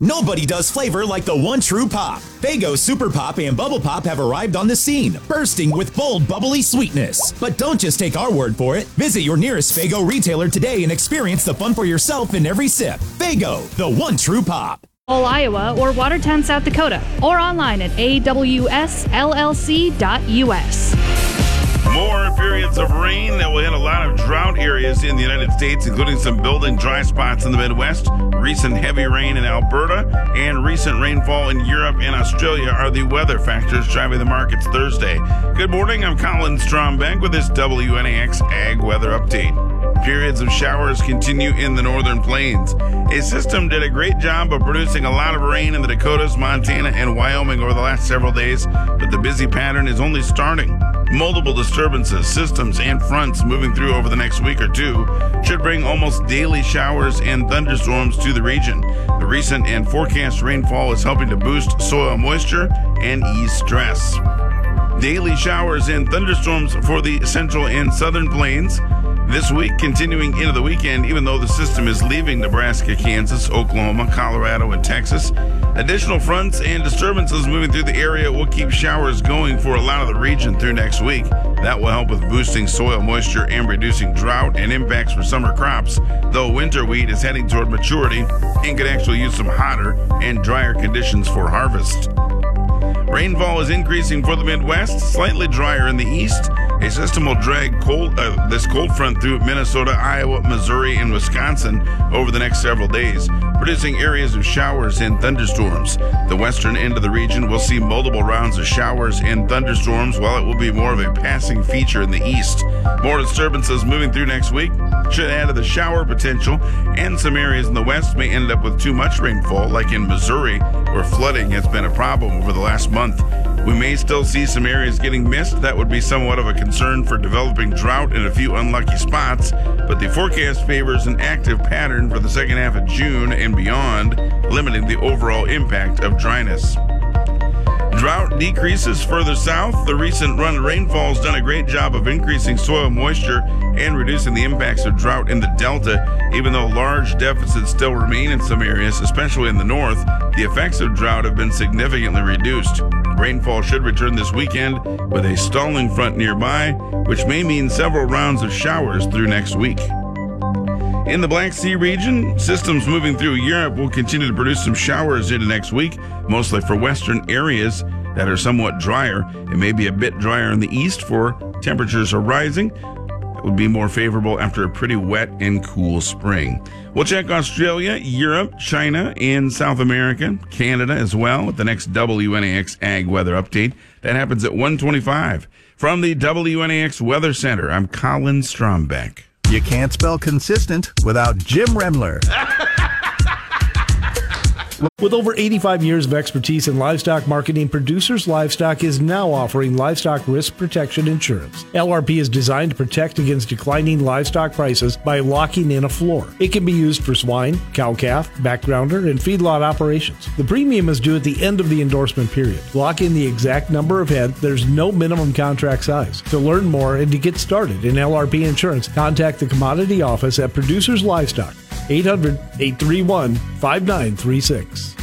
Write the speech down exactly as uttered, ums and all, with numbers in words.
Nobody does flavor like the one true pop. Faygo Super Pop and Bubble Pop have arrived on the scene, bursting with bold, bubbly sweetness. But don't just take our word for it. Visit your nearest Faygo retailer today and experience the fun for yourself in every sip. Faygo, the one true pop. All Iowa or Watertown, South Dakota, or online at A W S L L C dot U S. More periods of rain that will hit a lot of drought areas in the United States, including some building dry spots in the Midwest. Recent heavy rain in Alberta and recent rainfall in Europe and Australia are the weather factors driving the markets Thursday. Good morning, I'm Colin Strombeck with this W N A X Ag Weather Update. Periods of showers continue in the northern plains. A system did a great job of producing a lot of rain in the Dakotas, Montana, and Wyoming over the last several days, but the busy pattern is only starting. Multiple disturbances, systems, and fronts moving through over the next week or two should bring almost daily showers and thunderstorms to the region. The recent and forecast rainfall is helping to boost soil moisture and ease stress. Daily showers and thunderstorms for the central and southern plains this week, continuing into the weekend, even though the system is leaving Nebraska, Kansas, Oklahoma, Colorado, and Texas. Additional fronts and disturbances moving through the area will keep showers going for a lot of the region through next week. That will help with boosting soil moisture and reducing drought and impacts for summer crops, though winter wheat is heading toward maturity and could actually use some hotter and drier conditions for harvest. Rainfall is increasing for the Midwest, slightly drier in the east. A system will drag cold, uh, this cold front through Minnesota, Iowa, Missouri, and Wisconsin over the next several days, producing areas of showers and thunderstorms. The western end of the region will see multiple rounds of showers and thunderstorms, while it will be more of a passing feature in the east. More disturbances moving through next week should add to the shower potential, and some areas in the west may end up with too much rainfall, like in Missouri, where flooding has been a problem over the last month. We may still see some areas getting missed. That would be somewhat of a concern for developing drought in a few unlucky spots, but the forecast favors an active pattern for the second half of June and beyond, limiting the overall impact of dryness. Drought decreases further south. The recent run of rainfall has done a great job of increasing soil moisture and reducing the impacts of drought in the Delta. Even though large deficits still remain in some areas, especially in the north, the effects of drought have been significantly reduced. Rainfall should return this weekend with a stalling front nearby, which may mean several rounds of showers through next week. In the Black Sea region, systems moving through Europe will continue to produce some showers into next week, mostly for western areas that are somewhat drier. It may be a bit drier in the east, for temperatures are rising. It would be more favorable after a pretty wet and cool spring. We'll check Australia, Europe, China, and South America, Canada as well, with the next W N A X Ag Weather Update. That happens at one twenty-five. From the W N A X Weather Center, I'm Colin Strombeck. You can't spell consistent without Jim Remler. With over eighty-five years of expertise in livestock marketing, Producers Livestock is now offering livestock risk protection insurance. L R P is designed to protect against declining livestock prices by locking in a floor. It can be used for swine, cow-calf, backgrounder, and feedlot operations. The premium is due at the end of the endorsement period. Lock in the exact number of head. There's no minimum contract size. To learn more and to get started in L R P insurance, contact the Commodity Office at Producers Livestock, eight hundred, eight three one, five nine three six.